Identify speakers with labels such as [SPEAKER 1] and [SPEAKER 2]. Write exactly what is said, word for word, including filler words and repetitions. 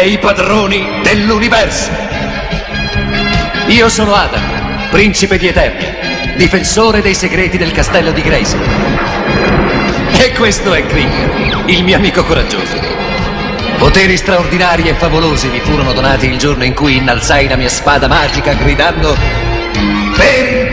[SPEAKER 1] dei padroni dell'universo. Io sono Adam, principe di Eternia, difensore dei segreti del castello di Grayskull. E questo è Krieger, il mio amico coraggioso. Poteri straordinari e favolosi mi furono donati il giorno in cui innalzai la mia spada magica gridando: per il